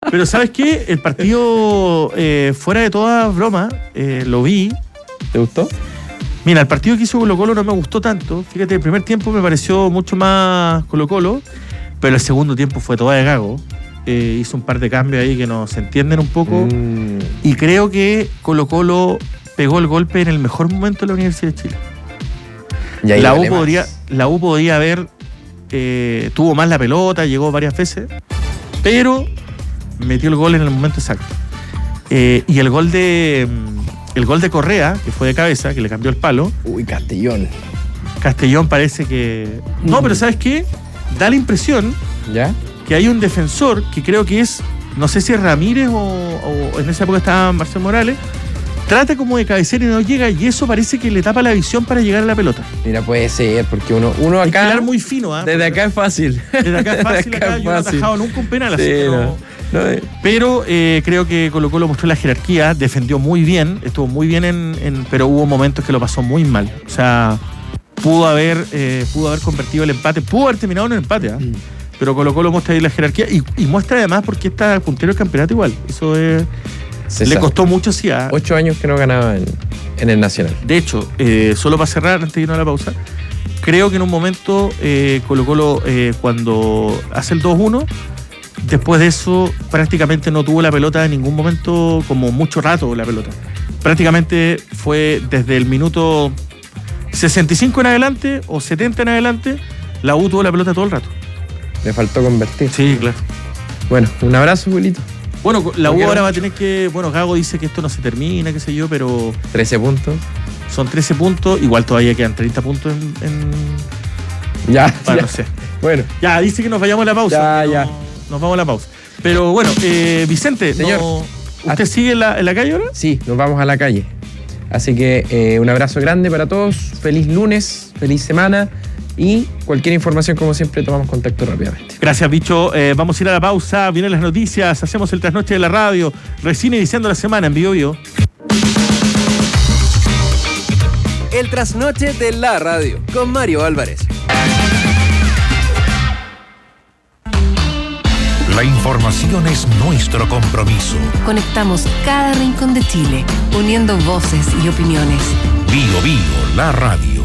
Pero ¿sabes qué? El partido, fuera de toda broma, lo vi. ¿Te gustó? Mira, el partido que hizo Colo-Colo no me gustó tanto. Fíjate, el primer tiempo me pareció mucho más Colo-Colo, pero el segundo tiempo fue todo de gago. Hizo un par de cambios ahí que no se entienden un poco. Y creo que Colo-Colo pegó el golpe en el mejor momento de la Universidad de Chile. La U podría haber... tuvo más la pelota, llegó varias veces, pero metió el gol en el momento exacto. Y el gol de Correa, que fue de cabeza, que le cambió el palo. Uy, Castellón parece que... No, pero ¿sabes qué? Da la impresión ¿ya? Que hay un defensor que creo que es, no sé si es Ramírez o en esa época estaba Marcelo Morales, trata como de cabecear y no llega, y eso parece que le tapa la visión para llegar a la pelota. Mira, puede ser, porque uno acá... Hay que hablar muy fino, ¿eh? Desde acá es fácil. Desde acá es fácil, acá yo no he atajado nunca un penal, así que no. Pero creo que Colo-Colo mostró la jerarquía, defendió muy bien, estuvo muy bien pero hubo momentos que lo pasó muy mal. O sea, pudo haber convertido el empate, pudo haber terminado en un empate, pero Colo-Colo muestra ahí la jerarquía y muestra además porque está puntero del campeonato igual. Eso es... Le costó mucho, sí. 8 años que no ganaba en el Nacional. De hecho, solo para cerrar, antes de irnos a la pausa, creo que en un momento Colo-Colo, cuando hace el 2-1, después de eso prácticamente no tuvo la pelota en ningún momento, como mucho rato la pelota. Prácticamente fue desde el minuto 65 en adelante o 70 en adelante, la U tuvo la pelota todo el rato. Le faltó convertir. Sí, claro. Bueno, un abrazo, Julito. Bueno, la U ahora va a tener que... Bueno, Gago dice que esto no se termina, qué sé yo, pero... 13 puntos. Son 13 puntos. Igual todavía quedan 30 puntos en... Ya. No sé. Bueno. Ya, dice que nos vayamos a la pausa. Ya. Nos vamos a la pausa. Pero bueno, Vicente, señor, ¿usted sigue en la calle ahora? Sí, nos vamos a la calle. Así que un abrazo grande para todos. Feliz lunes, feliz semana. Y cualquier información, como siempre, tomamos contacto rápidamente. Gracias, Bicho. Vamos a ir a la pausa. Vienen las noticias. Hacemos el trasnoche de la radio. Recién iniciando la semana en Bio. El trasnoche de la radio con Mario Álvarez. La información es nuestro compromiso. Conectamos cada rincón de Chile, uniendo voces y opiniones. Bio, la radio.